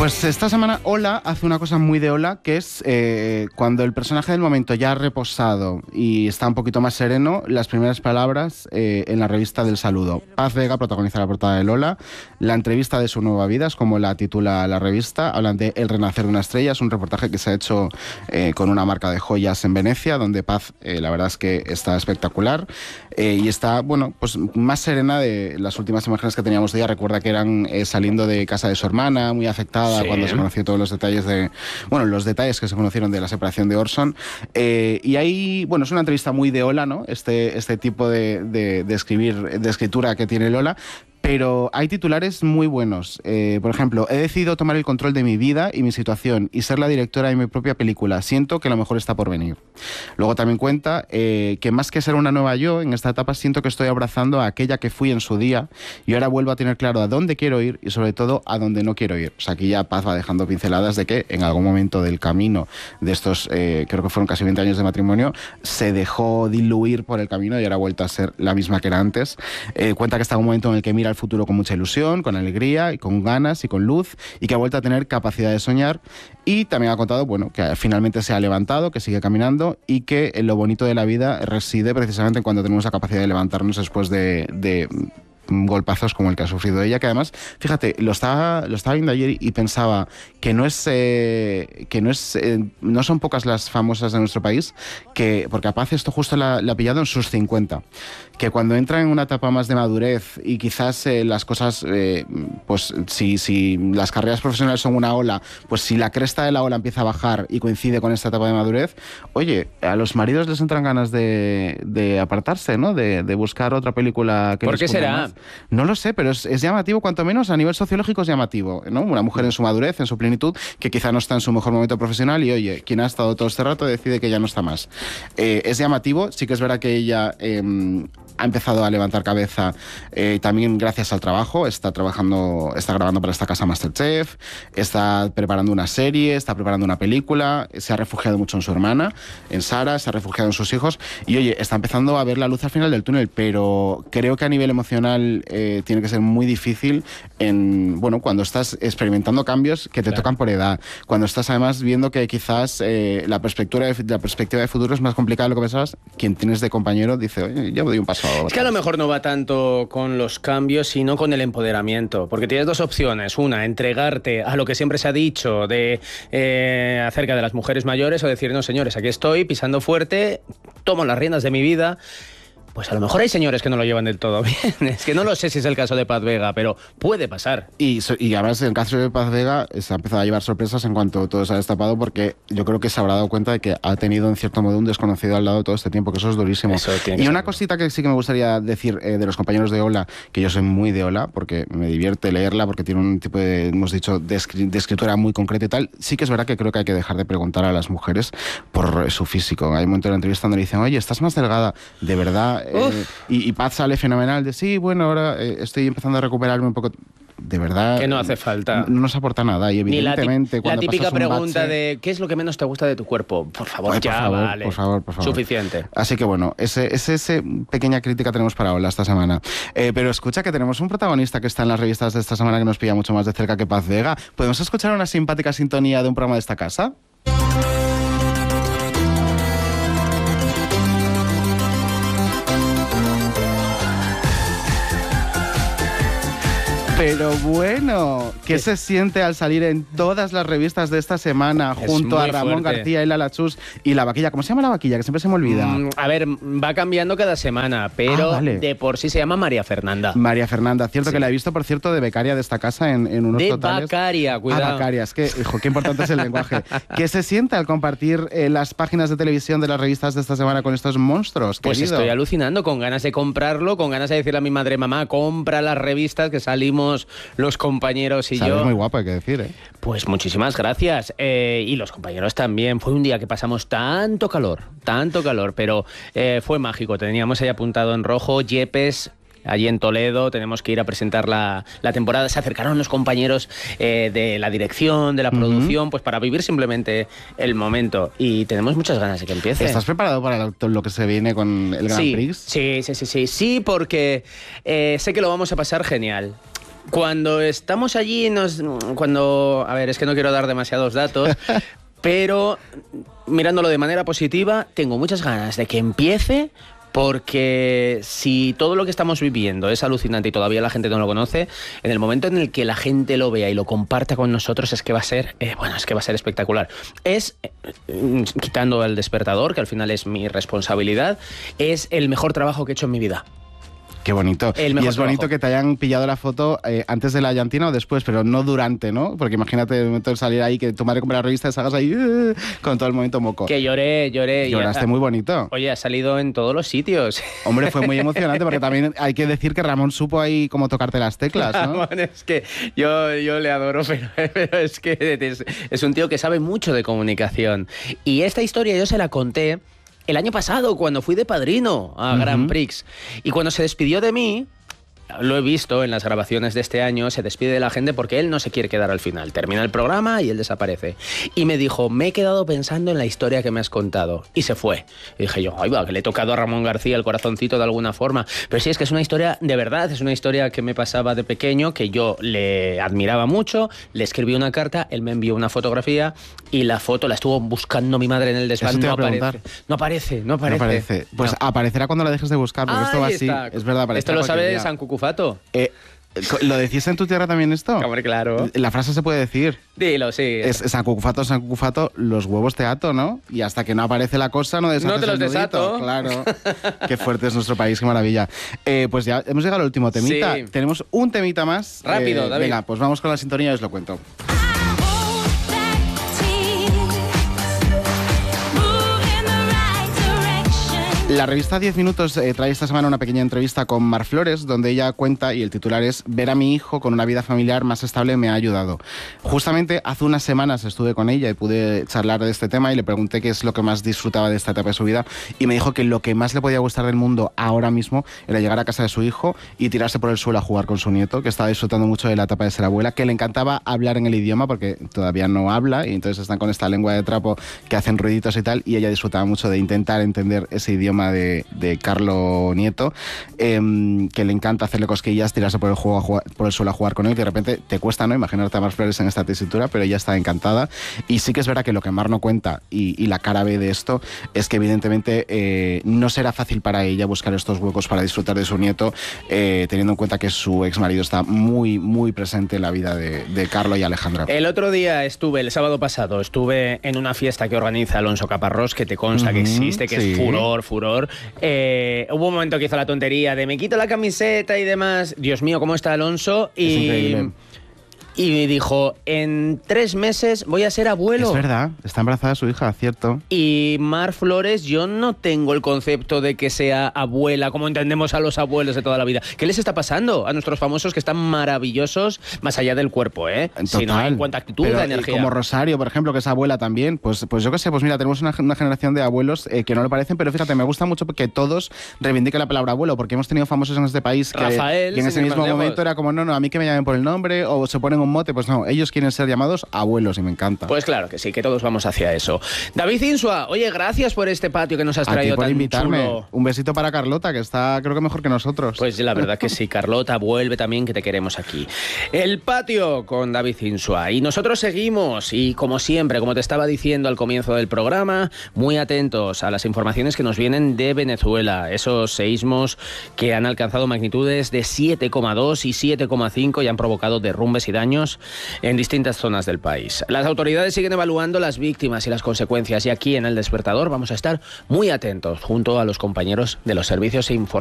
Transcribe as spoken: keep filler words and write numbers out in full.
Pues esta semana Ola hace una cosa muy de Ola, que es eh, cuando el personaje del momento ya ha reposado y está un poquito más sereno, las primeras palabras eh, en la revista del saludo. Paz Vega protagoniza la portada de Lola, la entrevista de su nueva vida, es como la titula la revista, hablan de El renacer de una estrella, es un reportaje que se ha hecho eh, con una marca de joyas en Venecia, donde Paz eh, la verdad es que está espectacular eh, y está, bueno, pues más serena de las últimas imágenes que teníamos de ella. Recuerda que eran eh, saliendo de casa de su hermana, muy afectada, sí, cuando se conoció todos los detalles de, bueno, los detalles que se conocieron de la separación de Orson. Eh, y ahí, bueno, es una entrevista muy de Ola, ¿no? Este, este tipo de, de, de escribir, de escritura que tiene Lola. Pero hay titulares muy buenos. Eh, por ejemplo, he decidido tomar el control de mi vida y mi situación y ser la directora de mi propia película. Siento que lo mejor está por venir. Luego también cuenta eh, que más que ser una nueva yo, en esta etapa siento que estoy abrazando a aquella que fui en su día y ahora vuelvo a tener claro a dónde quiero ir y sobre todo a dónde no quiero ir. O sea, aquí ya Paz va dejando pinceladas de que en algún momento del camino de estos, eh, creo que fueron casi veinte años de matrimonio, se dejó diluir por el camino y ahora ha vuelto a ser la misma que era antes. Eh, cuenta que está en un momento en el que mira el futuro con mucha ilusión, con alegría y con ganas y con luz y que ha vuelto a tener capacidad de soñar y también ha contado, bueno, que finalmente se ha levantado, que sigue caminando y que lo bonito de la vida reside precisamente en cuando tenemos la capacidad de levantarnos después de... de golpazos como el que ha sufrido ella, que además, fíjate, lo estaba, lo estaba viendo ayer y pensaba que no es eh, que no es eh, no son pocas las famosas de nuestro país, que porque a Paz esto justo la, la ha pillado en sus cincuenta, que cuando entra en una etapa más de madurez y quizás eh, las cosas, eh, pues si, si las carreras profesionales son una ola, pues si la cresta de la ola empieza a bajar y coincide con esta etapa de madurez, oye, a los maridos les entran ganas de, de apartarse, ¿no? De, de buscar otra película que ¿Por les qué será? Más. No lo sé, pero es, es llamativo, cuanto menos a nivel sociológico es llamativo, ¿no? Una mujer en su madurez, en su plenitud, que quizá no está en su mejor momento profesional y, oye, quien ha estado todo este rato decide que ya no está más. Eh, es llamativo, sí que es verdad que ella eh, ha empezado a levantar cabeza eh, también gracias al trabajo, está trabajando, está grabando para esta casa MasterChef, está preparando una serie, está preparando una película, se ha refugiado mucho en su hermana, en Sara, se ha refugiado en sus hijos y, oye, está empezando a ver la luz al final del túnel, pero creo que a nivel emocional Eh, tiene que ser muy difícil en, bueno, cuando estás experimentando cambios que te claro. tocan por edad, cuando estás además viendo que quizás eh, la perspectiva de, la perspectiva de futuro es más complicada de lo que pensabas. Quien tienes de compañero dice, oye, ya me doy un paso ahora. Es que a lo mejor no va tanto con los cambios, sino con el empoderamiento, porque tienes dos opciones: una, entregarte a lo que siempre se ha dicho de eh, acerca de las mujeres mayores, o decir, no señores, aquí estoy pisando fuerte, tomo las riendas de mi vida. Pues a lo mejor hay señores que no lo llevan del todo bien. Es que no lo sé si es el caso de Paz Vega, pero puede pasar. Y, y además, en el caso de Paz Vega, se ha empezado a llevar sorpresas en cuanto todo se ha destapado, porque yo creo que se habrá dado cuenta de que ha tenido, en cierto modo, un desconocido al lado todo este tiempo, que eso es durísimo. Eso y una cosita que sí que me gustaría decir eh, de los compañeros de Ola, que yo soy muy de Ola, porque me divierte leerla, porque tiene un tipo de, hemos dicho, de, escri de escritura muy concreta y tal. Sí que es verdad que creo que hay que dejar de preguntar a las mujeres por su físico. Hay un momento de la entrevista donde le dicen, oye, estás más delgada, de verdad. Eh, y, y Paz sale fenomenal de sí, bueno, ahora eh, estoy empezando a recuperarme un poco. De verdad, que no hace falta. No nos aporta nada y evidentemente la, cuando la típica pregunta bache, de ¿qué es lo que menos te gusta de tu cuerpo? Por favor, Ay, ya, por favor, vale. Por favor, por favor. Suficiente. Así que bueno, ese, ese, ese pequeña crítica tenemos para Ola esta semana. Eh, pero escucha que tenemos un protagonista que está en las revistas de esta semana que nos pilla mucho más de cerca que Paz Vega. ¿Podemos escuchar una simpática sintonía de un programa de esta casa? Pero bueno, ¿qué se siente al salir en todas las revistas de esta semana es junto a Ramón fuerte. García y Lala Chus y la vaquilla? ¿Cómo se llama la vaquilla? Que siempre se me olvida. Mm, a ver, va cambiando cada semana, pero ah, vale. de por sí se llama María Fernanda. María Fernanda, cierto sí. que la he visto, por cierto, de becaria de esta casa en, en unos de totales. De becaria, cuidado. Ah, becaria, es que, hijo, qué importante es el lenguaje. ¿Qué se siente al compartir eh, las páginas de televisión de las revistas de esta semana con estos monstruos, Pues querido? Estoy alucinando, con ganas de comprarlo, con ganas de decirle a mi madre, mamá, compra las revistas que salimos los compañeros y Sabes, yo. muy guapo, hay que decir, ¿eh? Pues muchísimas gracias. Eh, y los compañeros también. Fue un día que pasamos tanto calor, tanto calor, pero eh, fue mágico. Teníamos ahí apuntado en rojo, Yepes, allí en Toledo, tenemos que ir a presentar la, la temporada. Se acercaron los compañeros eh, de la dirección, de la producción, uh-huh. pues para vivir simplemente el momento. Y tenemos muchas ganas de que empiece. ¿Estás preparado para lo, lo que se viene con el Grand sí, Prix? Sí, sí, sí, sí, sí, porque eh, sé que lo vamos a pasar genial. Cuando estamos allí, nos, cuando, a ver, es que no quiero dar demasiados datos, pero mirándolo de manera positiva, tengo muchas ganas de que empiece. Porque si todo lo que estamos viviendo es alucinante y todavía la gente no lo conoce, en el momento en el que la gente lo vea y lo comparta con nosotros es que va a ser, eh, bueno, es que va a ser espectacular. Es, eh, quitando el despertador, que al final es mi responsabilidad, es el mejor trabajo que he hecho en mi vida. Qué bonito. El mejor y es bonito trabajo. que te hayan pillado la foto eh, antes de la llantina o después, pero no durante, ¿no? Porque imagínate el momento de salir ahí, que tu madre compra la revista y salgas ahí uh, con todo el momento moco. Que lloré, lloré. Lloraste y, muy bonito. Oye, ha salido en todos los sitios. Hombre, fue muy emocionante porque también hay que decir que Ramón supo ahí cómo tocarte las teclas, ¿no? Ramón, es que yo, yo le adoro, pero, pero es que es, es un tío que sabe mucho de comunicación. Y esta historia yo se la conté el año pasado, cuando fui de padrino a uh-huh. Grand Prix. Y cuando se despidió de mí, lo he visto en las grabaciones de este año, se despide de la gente porque él no se quiere quedar al final. Termina el programa y él desaparece. Y me dijo, me he quedado pensando en la historia que me has contado. Y se fue. Y dije yo, ay va, que le he tocado a Ramón García el corazoncito de alguna forma. Pero sí, es que es una historia de verdad, es una historia que me pasaba de pequeño, que yo le admiraba mucho, le escribí una carta, él me envió una fotografía y la foto la estuvo buscando mi madre en el desván. No aparece, no aparece, no aparece. No aparece. Pues no. Aparecerá cuando la dejes de buscar, porque Ahí esto va así. Está. Es verdad, aparece. Esto lo sabe San Cucufato. Eh, ¿Lo decís en tu tierra también esto? Hombre, claro. La frase se puede decir. Dilo, sí. Es San Cucufato, San Cucufato, los huevos te ato, ¿no? Y hasta que no aparece la cosa, no desatas No te los el nudito. desato. Claro. Qué fuerte es nuestro país, qué maravilla. Eh, pues ya hemos llegado al último temita. Sí. Tenemos un temita más. Rápido, eh, David. Venga, pues vamos con la sintonía y os lo cuento. La revista diez minutos eh, trae esta semana una pequeña entrevista con Mar Flores, donde ella cuenta, y el titular es «Ver a mi hijo con una vida familiar más estable me ha ayudado». Justamente hace unas semanas estuve con ella y pude charlar de este tema y le pregunté qué es lo que más disfrutaba de esta etapa de su vida y me dijo que lo que más le podía gustar del mundo ahora mismo era llegar a casa de su hijo y tirarse por el suelo a jugar con su nieto, que estaba disfrutando mucho de la etapa de ser abuela, que le encantaba hablar en el idioma porque todavía no habla y entonces están con esta lengua de trapo que hacen ruiditos y tal, y ella disfrutaba mucho de intentar entender ese idioma De, de Carlo Nieto, eh, que le encanta hacerle cosquillas, tirarse por el, juego a jugar, por el suelo a jugar con él, que de repente te cuesta, ¿no?, imaginarte a Mar Flores en esta tesitura, pero ella está encantada. Y sí que es verdad que lo que Mar no cuenta y, y la cara B de esto es que evidentemente eh, no será fácil para ella buscar estos huecos para disfrutar de su nieto, eh, teniendo en cuenta que su ex marido está muy, muy presente en la vida de, de Carlo y Alejandra. El otro día estuve, el sábado pasado, estuve en una fiesta que organiza Alonso Caparrós, que te consta uh-huh, que existe, que sí. es furor, furor. Eh, hubo un momento que hizo la tontería de me quito la camiseta y demás. Dios mío, ¿cómo está Alonso? Y, es increíble. Y me dijo, en tres meses voy a ser abuelo. Es verdad, está embarazada su hija, cierto. Y Mar Flores, yo no tengo el concepto de que sea abuela, como entendemos a los abuelos de toda la vida. ¿Qué les está pasando a nuestros famosos que están maravillosos, más allá del cuerpo, eh? Total. Sino en cuanto a actitud, Pero, de energía. Como Rosario, por ejemplo, que es abuela también. Pues, pues yo qué sé, pues mira, tenemos una, una generación de abuelos eh, que no lo parecen, pero fíjate, me gusta mucho que todos reivindiquen la palabra abuelo, porque hemos tenido famosos en este país que, Rafael, que en ese mismo momento era como, no, no, a mí que me llamen por el nombre, o se ponen un mote, pues no, ellos quieren ser llamados abuelos y me encanta. Pues claro que sí, que todos vamos hacia eso. David Insua, oye, gracias por este patio que nos has traído a ti por tan invitarme. chulo. Un besito para Carlota, que está creo que mejor que nosotros. Pues la verdad que sí, Carlota, vuelve también, que te queremos aquí. El patio con David Insua. Y nosotros seguimos, y como siempre, como te estaba diciendo al comienzo del programa, muy atentos a las informaciones que nos vienen de Venezuela. Esos seísmos que han alcanzado magnitudes de siete coma dos y siete coma cinco y han provocado derrumbes y daños en distintas zonas del país. Las autoridades siguen evaluando las víctimas y las consecuencias, y aquí en El Despertador vamos a estar muy atentos junto a los compañeros de los servicios informativos.